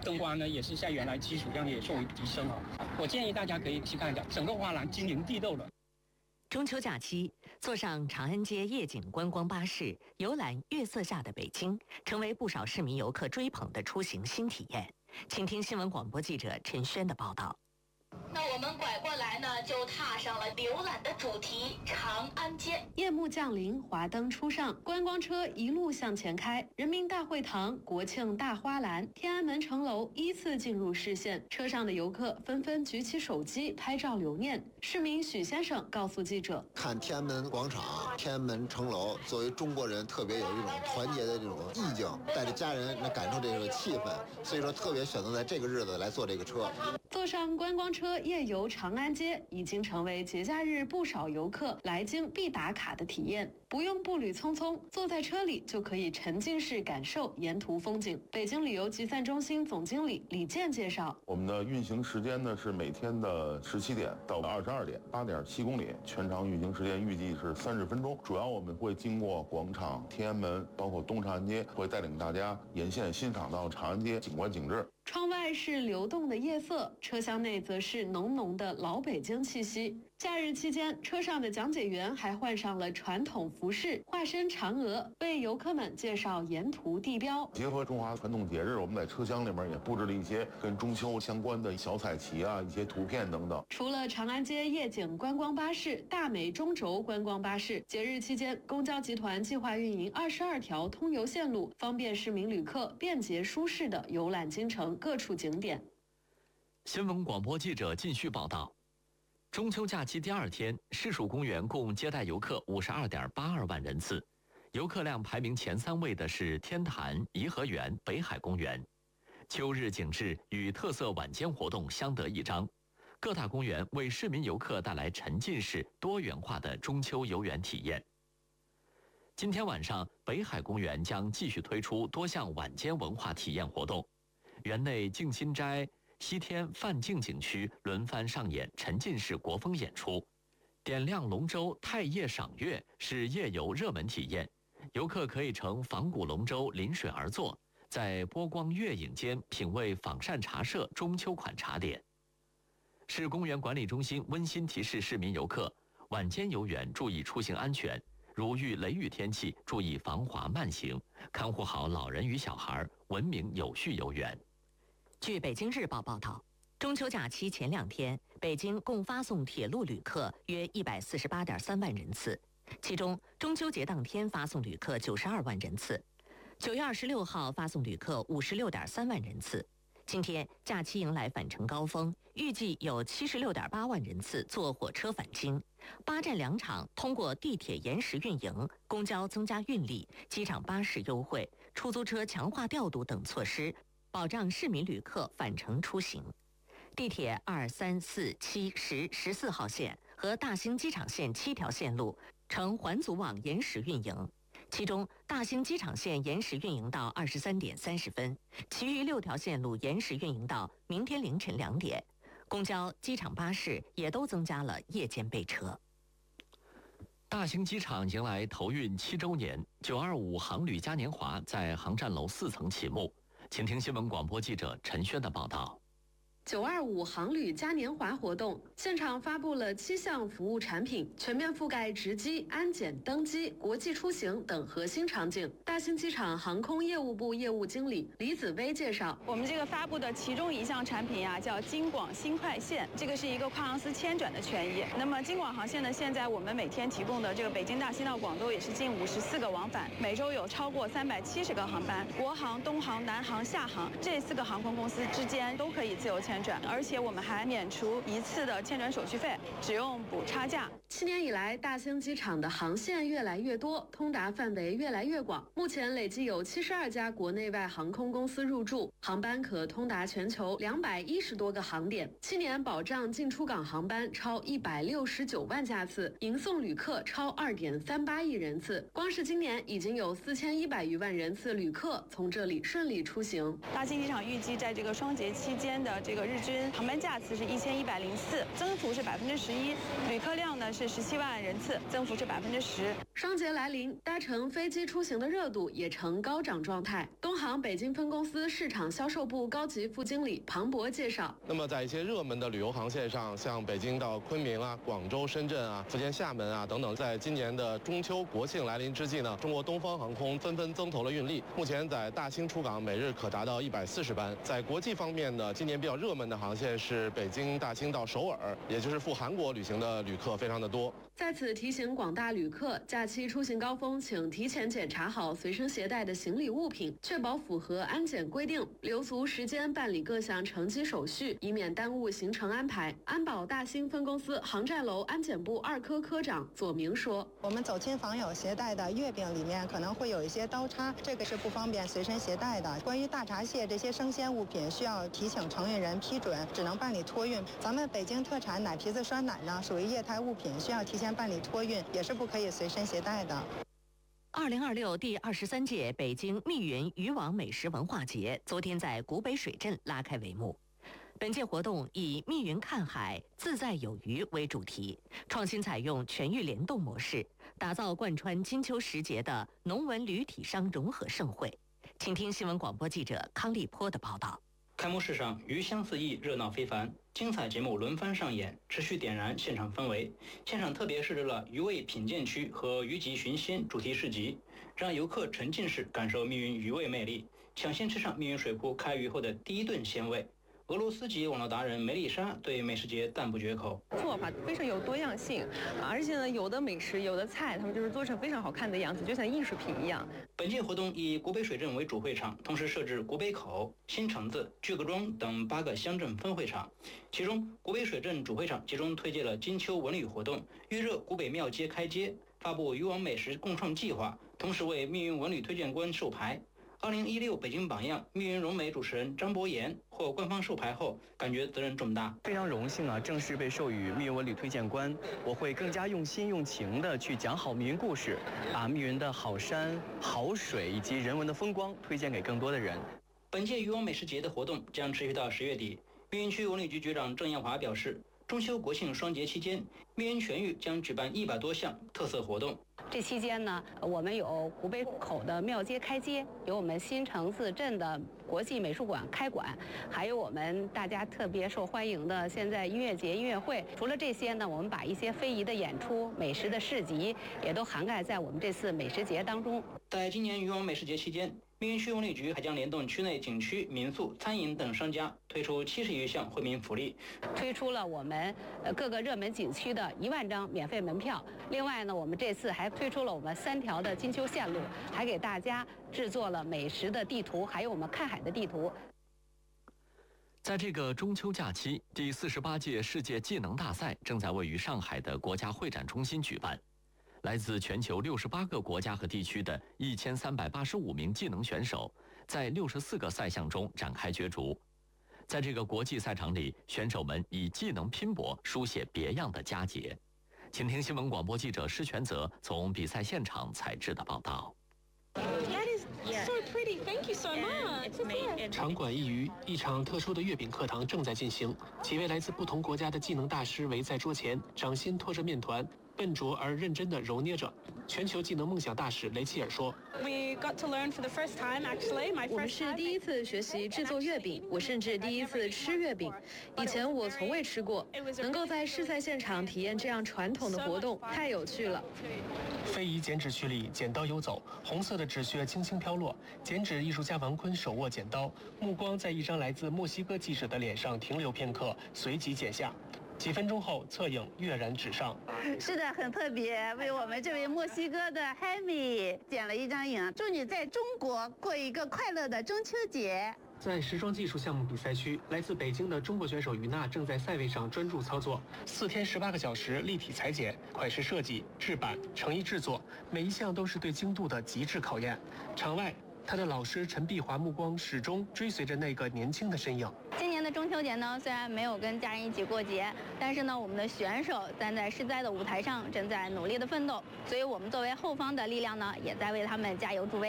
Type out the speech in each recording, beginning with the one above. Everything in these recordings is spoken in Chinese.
灯光呢也是像原来基础量也受提升哦。我建议大家可以去看一下，整个花廊晶莹剔透的。 中秋假期，坐上长安街夜景观光巴士，游览月色下的北京，成为不少市民游客追捧的出行新体验。请听新闻广播记者陈轩的报道。 那我们拐过来呢，就踏上了浏览的主题长安街。 夜幕降临，华灯初上，观光车一路向前开。人民大会堂、国庆大花篮、天安门城楼依次进入视线，车上的游客纷纷举起手机拍照留念。市民许先生告诉记者：“ 看天安门广场、天安门城楼，作为中国人特别有一种团结的这种意境，带着家人来感受这个气氛，所以说特别选择在这个日子来坐这个车。” 坐上观光车夜游长安街已经成为节假日不少游客来京必打卡的体验。不用步履匆匆，坐在车里就可以沉浸式感受沿途风景。北京旅游集散中心总经理李健介绍， 我们的运行时间呢是每天的17点到22点，8.7公里，全长运行时间预计是30分钟。主要我们会经过广场、天安门，包括东长安街，会带领大家沿线欣赏到长安街景观景致。 窗外是流动的夜色，车厢内则是浓浓的老北京气息。假日期间，车上的讲解员还换上了传统服饰，化身嫦娥，为游客们介绍沿途地标。 结合中华传统节日，我们在车厢里面也布置了一些跟中秋相关的小彩旗啊，一些图片等等。 除了长安街夜景观光巴士、大美中轴观光巴士，节日期间，公交集团计划运营22条通邮线路，方便市民旅客便捷舒适地游览京城各处景点。 新闻广播记者继续报道。中秋假期第2天，市属公园共接待游客52.82万人次，游客量排名前3位的是天坛、颐和园、北海公园。秋日景致与特色晚间活动相得益彰，各大公园为市民游客带来沉浸式多元化的中秋游园体验。今天晚上，北海公园将继续推出多项晚间文化体验活动，园内静心斋、西天梵净景区轮番上演沉浸式国风演出，点亮龙舟太夜赏月是夜游热门体验，游客可以乘仿古龙舟临水而坐，在波光月影间品味仿膳茶社中秋款茶点。市公园管理中心温馨提示市民游客，晚间游园注意出行安全，如遇雷雨天气，注意防滑慢行，看护好老人与小孩，文明有序游园。据北京日报报道，中秋假期前2天，北京共发送铁路旅客约148.3万人次，其中中秋节当天发送旅客92万人次，9月26号发送旅客56.3万人次。今天假期迎来返程高峰，预计有76.8万人次坐火车返京。8站2场通过地铁延时运营、公交增加运力、机场巴士优惠、出租车强化调度等措施，保障市民旅客返程出行。地铁2、3、4、7、10、14号线和大兴机场线7条线路呈环组网延时运营，其中大兴机场线延时运营到23点30分，其余6条线路延时运营到明天凌晨2点。公交、机场巴士也都增加了夜间备车。大兴机场迎来投运7周年，925航旅嘉年华在航站楼4层启幕。请听新闻广播记者陈轩的报道。 925航旅嘉年华活动现场发布了7项服务产品，全面覆盖值机、安检、登机、国际出行等核心场景。大兴机场航空业务部业务经理李子薇介绍， 我们这个发布的其中一项产品啊，叫京广新快线，这个是一个跨航司迁转的权益。那么京广航线呢，现在我们每天提供的这个北京大兴到广州也是近54个往返，每周有超过370个航班，国航、东航、南航、厦航这4个航空公司之间都可以自由迁转，而且我们还免除1次的迁转手续费，只用补差价。 7年以来，大兴机场的航线越来越多，通达范围越来越广。目前累计有72家国内外航空公司入驻，航班可通达全球210多个航点。7年保障进出港航班超169万架次，迎送旅客超2.38亿人次。光是今年已经有4100余万人次旅客从这里顺利出行。 大兴机场预计在这个双节期间的这个日均航班架次是1104，增幅是11%，旅客量呢是17万人次，增幅是10%。 双节来临，搭乘飞机出行的热度也呈高涨状态。东航北京分公司市场销售部高级副经理庞博介绍， 那么在一些热门的旅游航线上，像北京到昆明啊、广州、深圳啊、福建厦门啊等等，在今年的中秋国庆来临之际呢，中国东方航空纷纷增投了运力。目前在大兴出港每日可达到140班。在国际方面呢，今年比较热门的航线是北京大兴到首尔，也就是赴韩国旅行的旅客非常的多。 在此提醒广大旅客，假期出行高峰，请提前检查好随身携带的行李物品，确保符合安检规定，留足时间办理各项乘机手续，以免耽误行程安排。安保大兴分公司航站楼安检部2科科长左明说：“ 我们走亲访友携带的月饼里面可能会有一些刀叉，这个是不方便随身携带的。关于大闸蟹这些生鲜物品，需要提请承运人批准，只能办理托运。咱们北京特产奶皮子酸奶呢，属于液态物品，需要提前办理托运，也是不可以随身携带的。” 2026第23届北京密云渔网美食文化节昨天在古北水镇拉开帷幕。本届活动以“密云看海，自在有鱼”为主题，创新采用全域联动模式，打造贯穿金秋时节的农文旅体商融合盛会。请听新闻广播记者康立波的报道。 开幕式上，鱼香四溢，热闹非凡，精彩节目轮番上演，持续点燃现场氛围。现场特别设置了鱼味品鉴区和鱼级寻鲜主题市集，让游客沉浸式感受密云鱼味魅力，抢先吃上密云水库开渔后的第一顿鲜味。俄罗斯籍网络达人梅丽莎对美食节赞不绝口， 做法非常有多样性，而且呢，有的美食、有的菜，他们就是做成非常好看的样子，就像艺术品一样。 本届活动以古北水镇为主会场，同时设置古北口、新城子、巨各庄等8个乡镇分会场。其中，古北水镇主会场集中推介了金秋文旅活动，预热古北庙街开街，发布渔网美食共创计划，同时为密云文旅推荐官授牌。2016北京榜样密云融美主持人张博言获官方授牌后，感觉责任重大， 非常荣幸啊！正式被授予密云文旅推荐官，我会更加用心用情的去讲好密云故事，把密云的好山、好水以及人文的风光推荐给更多的人。 本届渔网美食节的活动将持续到10月底。密云区文旅局局长郑艳华表示，中秋国庆双节期间，密云全域将举办100多项特色活动。 这期间呢，我们有古北口的庙街开街，有我们新城子镇的国际美术馆开馆，还有我们大家特别受欢迎的现在音乐节音乐会。除了这些呢，我们把一些非遗的演出、美食的市集也都涵盖在我们这次美食节当中。 在今年渔网美食节期间，密云区文旅局还将联动区内景区、民宿、餐饮等商家，推出70余项惠民福利， 推出了我们各个热门景区的1万张免费门票。另外呢，我们这次还推出了我们3条的金秋线路，还给大家制作了美食的地图，还有我们看海的地图。 在这个中秋假期，第48届世界技能大赛正在位于上海的国家会展中心举办。来自全球68个国家和地区的1385名技能选手，在64个赛项中展开角逐。在这个国际赛场里，选手们以技能拼搏，书写别样的佳节。请听新闻广播记者施全泽从比赛现场采制的报道。 场馆一隅，一场特殊的月饼课堂正在进行。几位来自不同国家的技能大师围在桌前，掌心托着面团，笨拙而认真地揉捏着。全球技能梦想大使雷切尔说：“ 我们是第一次学习制作月饼，我甚至第一次吃月饼。以前我从未吃过，能够在试赛现场体验这样传统的活动，太有趣了。” 非遗剪纸区里，剪刀游走，红色的纸屑轻轻飘落。剪纸艺术家王坤手握剪刀，目光在一张来自墨西哥记者的脸上停留片刻，随即剪下。几分钟后，侧影跃然纸上。 是的，很特别，为我们这位墨西哥的 Hammy 剪了一张影。祝你在中国过一个快乐的中秋节。 在时装技术项目比赛区，来自北京的中国选手于娜正在赛位上专注操作。4天18个小时立体裁剪、快式设计、制版、成衣制作，每一项都是对精度的极致考验。场外，他的老师陈碧华目光始终追随着那个年轻的身影。 今年的中秋节呢，虽然没有跟家人一起过节，但是呢，我们的选手站在世赛的舞台上，正在努力的奋斗，所以我们作为后方的力量呢，也在为他们加油助威。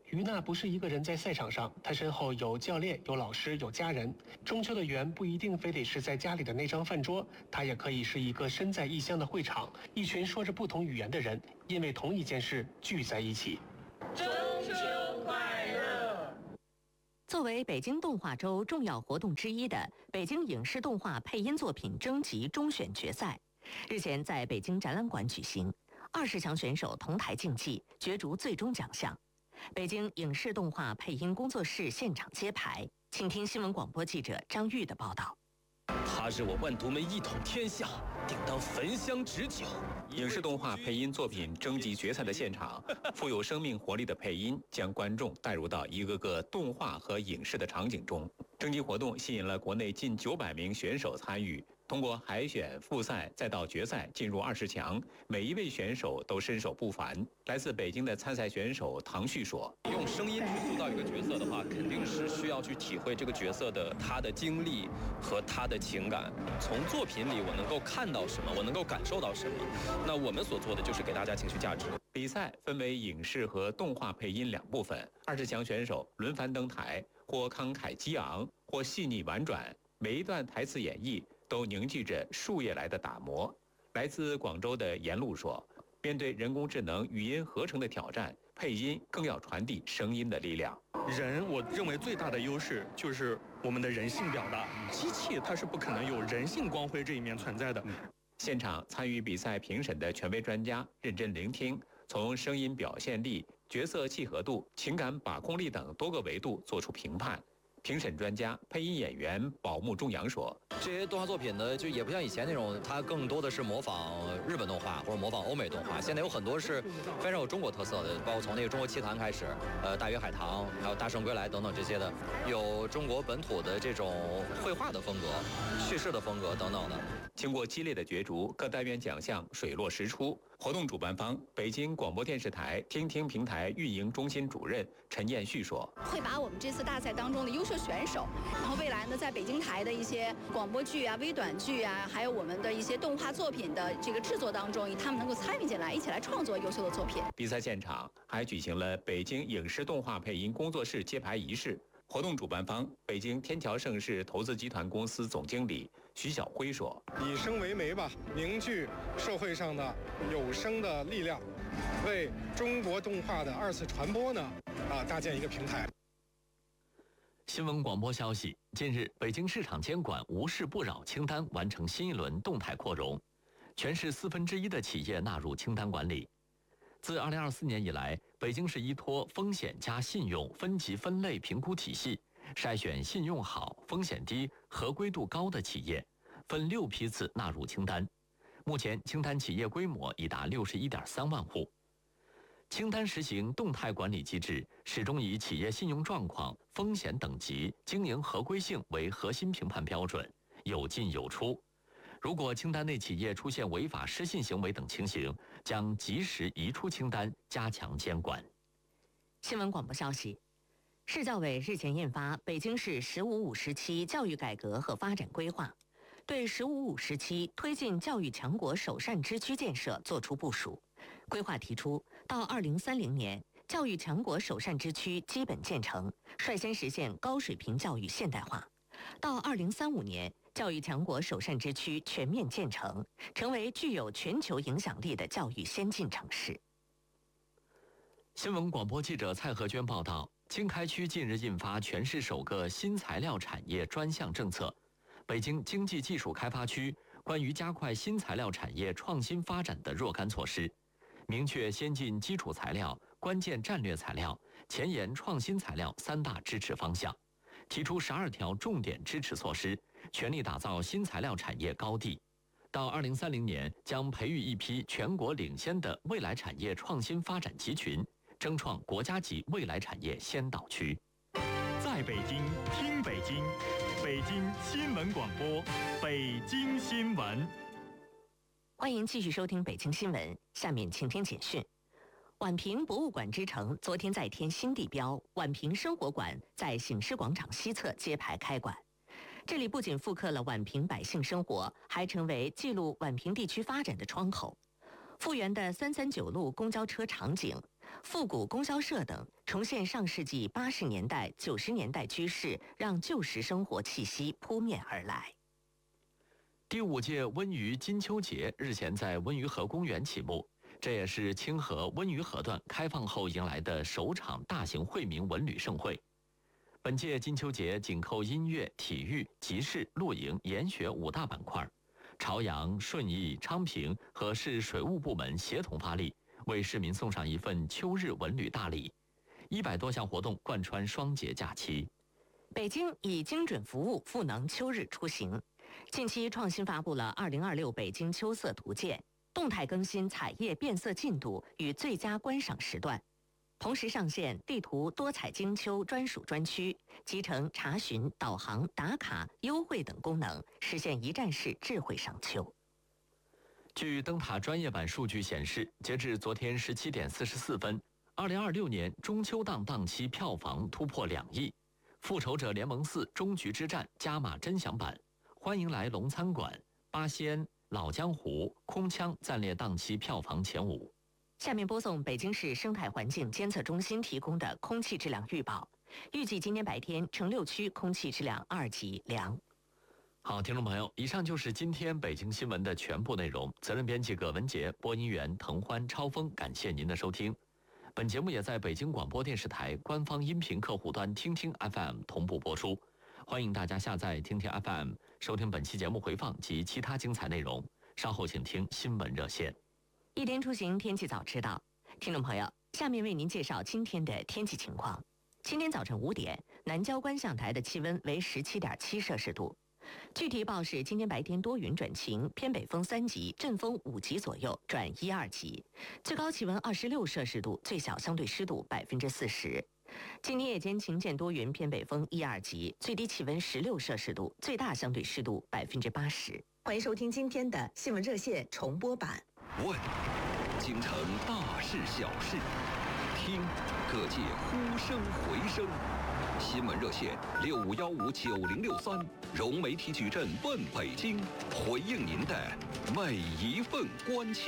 于娜不是一个人在赛场上，她身后有教练、有老师、有家人。中秋的圆不一定非得是在家里的那张饭桌，它也可以是一个身在异乡的会场，一群说着不同语言的人，因为同一件事聚在一起。 中秋快乐！ 作为北京动画周重要活动之一的北京影视动画配音作品征集中选决赛，日前在北京展览馆举行，20强选手同台竞技，角逐最终奖项。北京影视动画配音工作室现场揭牌，请听新闻广播记者张玉的报道。 他日我万独门一统天下，定当焚香执酒。 影视动画配音作品征集决赛的现场，富有生命活力的配音将观众带入到一个个动画和影视的场景中。征集活动吸引了国内近900名选手参与。通过海选、复赛，再到决赛，进入20强，每一位选手都身手不凡。来自北京的参赛选手唐旭说：“ 用声音去塑造一个角色的话，肯定是需要去体会这个角色的他的经历和他的情感。从作品里我能够看到什么，我能够感受到什么。那我们所做的就是给大家情绪价值。” 比赛分为影视和动画配音2部分，20强选手轮番登台，或慷慨激昂，或细腻婉转，每一段台词演绎都凝聚着数月来的打磨。来自广州的严路说：“面对人工智能语音合成的挑战，配音更要传递声音的力量。 人，我认为最大的优势就是我们的人性表达，机器它是不可能有人性光辉这一面存在的。” 现场参与比赛评审的权威专家认真聆听，从声音表现力、角色契合度、情感把控力等多个维度做出评判。评审专家、配音演员宝木中阳说：“ 这些动画作品呢，就也不像以前那种，它更多的是模仿日本动画或者模仿欧美动画。现在有很多是非常有中国特色的，包括从那个中国奇谭开始，大鱼海棠，还有大圣归来等等这些的，有中国本土的这种绘画的风格、叙事的风格等等的。” 经过激烈的角逐，各单元奖项水落石出。活动主办方北京广播电视台听听平台运营中心主任陈彦旭说：“ 会把我们这次大赛当中的优秀选手，然后未来呢，在北京台的一些广播剧啊、微短剧啊，还有我们的一些动画作品的这个制作当中，以他们能够参与进来，一起来创作优秀的作品。” 比赛现场还举行了北京影视动画配音工作室揭牌仪式。活动主办方北京天桥盛世投资集团公司总经理徐晓辉说：“ 以声为媒吧，凝聚社会上的有声的力量，为中国动画的2次传播呢，搭建一个平台。” 新闻广播消息：近日，北京市场监管无事不扰清单完成新一轮动态扩容，全市1/4的企业纳入清单管理。自2024年以来，北京市依托风险加信用分级分类评估体系，筛选信用好、风险低、合规度高的企业，分6批次纳入清单。目前，清单企业规模已达61.3万户。清单实行动态管理机制，始终以企业信用状况、风险等级、经营合规性为核心评判标准，有进有出。如果清单内企业出现违法失信行为等情形，将及时移出清单，加强监管。 新闻广播消息：市教委日前印发《北京市“15-5”时期教育改革和发展规划》，对“15-5”时期推进教育强国首善之区建设作出部署。规划提出，到2030年，教育强国首善之区基本建成，率先实现高水平教育现代化；到2035年，教育强国首善之区全面建成，成为具有全球影响力的教育先进城市。 新闻广播记者蔡和娟报道：经开区近日印发全市首个新材料产业专项政策，北京经济技术开发区关于加快新材料产业创新发展的若干措施，明确先进基础材料、关键战略材料、前沿创新材料3大支持方向，提出12条重点支持措施，全力打造新材料产业高地。到2030年，将培育一批全国领先的未来产业创新发展集群，争创国家级未来产业先导区。 在北京听北京，北京新闻广播，北京新闻。 欢迎继续收听北京新闻，下面请听简讯。宛平博物馆之城昨天再添新地标宛平生活馆在醒狮广场西侧揭牌开馆。这里不仅复刻了宛平百姓生活，还成为记录宛平地区发展的窗口。复原的339路公交车场景， 复古供销社等，重现上世纪80年代、90年代居士，让旧时生活气息扑面而来。 第5届温榆金秋节日前在温榆河公园启幕，这也是清河温榆河段开放后迎来的首场大型惠民文旅盛会。本届金秋节紧扣音乐、体育、集市、露营、研学5大板块，朝阳、顺义、昌平和市水务部门协同发力，为市民送上一份秋日文旅大礼。100多项活动贯穿双节假期。 北京以精准服务赋能秋日出行。近期创新发布了2026北京秋色图鉴，动态更新彩页变色进度与最佳观赏时段，同时上线地图多彩精秋专属专区，集成查询、导航、打卡、优惠等功能，实现一站式智慧赏秋。 据灯塔专业版数据显示，截至昨天17点44分，2026年中秋档档期票房突破2亿，《复仇者联盟4：终局之战》加码真享版，欢迎来龙餐馆、八仙、老江湖、空枪暂列档期票房前5。 下面播送北京市生态环境监测中心提供的空气质量预报，预计今天白天城6区空气质量2级良。 好，听众朋友，以上就是今天北京新闻的全部内容。责任编辑葛文杰，播音员滕欢、超峰，感谢您的收听。本节目也在北京广播电视台官方音频客户端听听 FM 同步播出。欢迎大家下载听听 FM， 收听本期节目回放及其他精彩内容。稍后请听新闻热线。 一天出行，天气早知道。听众朋友，下面为您介绍今天的天气情况。今天早晨5点，南郊观象台的气温为17.7摄氏度。具体报是今天白天多云转晴，偏北风3级，阵风5级左右，转1、2级，最高气温26摄氏度，最小相对湿度40%。今天夜间晴间多云，偏北风1、2级，最低气温16摄氏度，最大相对湿度80%。欢迎收听今天的新闻热线重播版。 问，京城大事小事，听各界呼声回声。新闻热线65159063，融媒体矩阵问北京，回应您的每一份关切。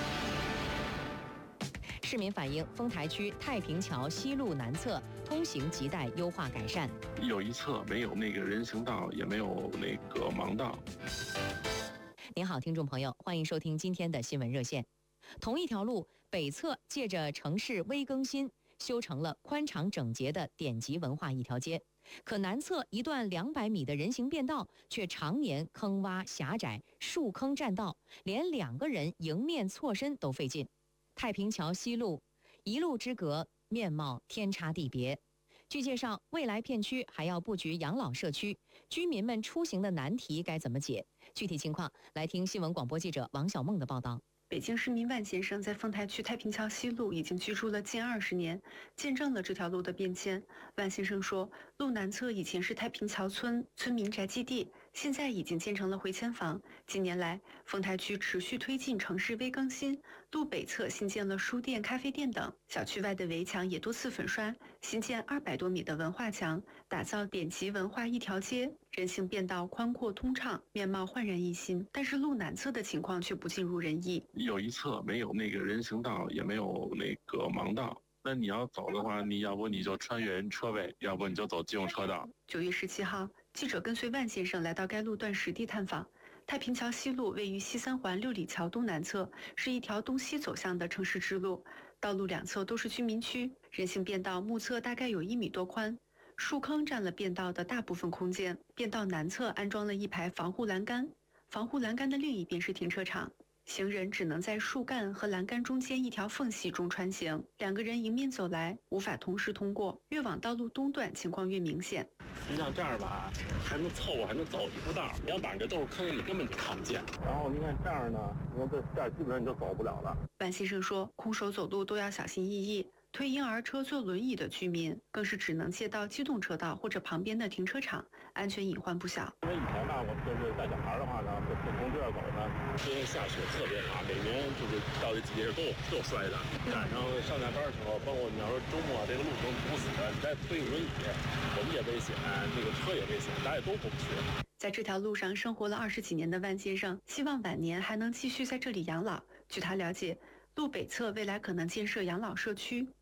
市民反映，丰台区太平桥西路南侧通行亟待优化改善。 有一侧没有那个人行道，也没有那个盲道。 您好，听众朋友，欢迎收听今天的新闻热线。同一条路北侧借着城市微更新，修成了宽敞整洁的典籍文化一条街，可南侧一段200米的人行便道却常年坑洼狭窄，树坑占道，连2个人迎面错身都费劲。太平桥西路一路之隔，面貌天差地别。据介绍，未来片区还要布局养老社区，居民们出行的难题该怎么解？具体情况来听新闻广播记者王小梦的报道。 北京市民万先生在丰台区太平桥西路已经居住了近20年，见证了这条路的变迁。万先生说，路南侧以前是太平桥村村民宅基地，现在已经建成了回迁房。近年来，丰台区持续推进城市微更新，路北侧新建了书店、咖啡店等，小区外的围墙也多次粉刷，新建200多米的文化墙，打造典籍文化一条街，人行便道宽阔通畅，面貌焕然一新。但是路南侧的情况却不尽如人意， 有一侧没有那个人行道，也没有那个盲道。那你要走的话，你要不你就穿越人车位，要不你就走机动车道。 9月17号，记者跟随万先生来到该路段实地探访。太平桥西路位于西3环6里桥东南侧，是一条东西走向的城市支路，道路两侧都是居民区，人行便道目测大概有1米多宽，树坑占了便道的大部分空间。便道南侧安装了一排防护栏杆，防护栏杆的另一边是停车场。行人只能在树干和栏杆中间一条缝隙中穿行，2个人迎面走来，无法同时通过。越往道路东段，情况越明显。 你像这儿吧，还能凑合，还能走一步道；你要满这都是坑，你根本就看不见。然后你看这儿呢，你看这儿基本上你就走不了了。 万先生说，空手走路都要小心翼翼。推婴儿车、坐轮椅的居民更是只能借到机动车道或者旁边的停车场，安全隐患不小。 因为以前呢，我们就是带小孩的话呢，就从这儿走呢，因为下雪特别大，每年就是到这季节都有摔的。赶上上下班的时候，包括你要说周末这个路能堵死的，你再推个轮椅，我们也危险，这个车也危险，大家都过不去。 在这条路上生活了20几年的万先生，希望晚年还能继续在这里养老。据他了解，路北侧未来可能建设养老社区。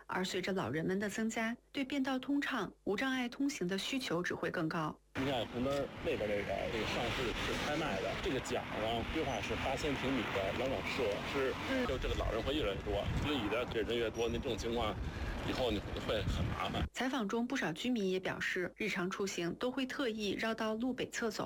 而随着老人们的增加，对便道通畅、无障碍通行的需求只会更高。 你看红灯那边这个上市是拍卖的，这个奖呢规划是8000平米的两场设施，就这个老人会越来越多，所以的这人越多，那这种情况以后你会很麻烦。 采访中，不少居民也表示，日常出行都会特意绕到路北侧走。